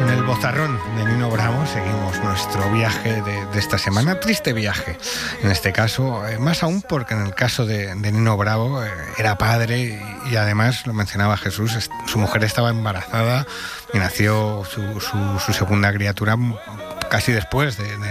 En el bozarrón de Nino Bravo seguimos nuestro viaje de esta semana, triste viaje en este caso, más aún porque en el caso de Nino Bravo era padre y además, lo mencionaba Jesús, su mujer estaba embarazada y nació su segunda criatura casi después de